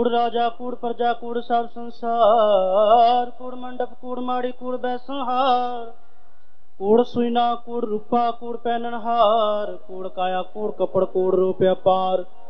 कूड़ राजा कूड़ प्रजा कूड़ सब संसार, कूड़ मंडप कूड़ माड़ी कूड़ बैसनहार, कूड़ सुईना कूड़ रूपा कूड़ पैननहार, कूड़ काया कूड़ कपड़ कूड़ रूप अपार,